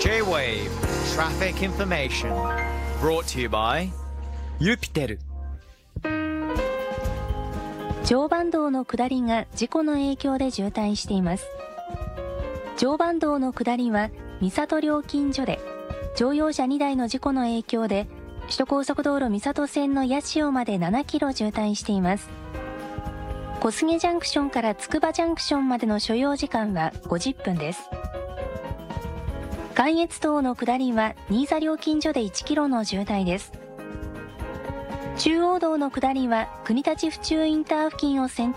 J-Wave Traffic Information brought to you by ユピテル。 常磐道の下りが事故の影響で渋滞しています。常磐道の下りは三郷料金所で乗用車2台の事故の影響で首都高速道路三郷線の八潮まで7キロ渋滞しています。小菅ジャンクションからつくばジャンクションまでの所要時間は50分です。関越道の下りは新座料金所で1キロの渋滞です。中央道の下りは国立府中インター付近を先頭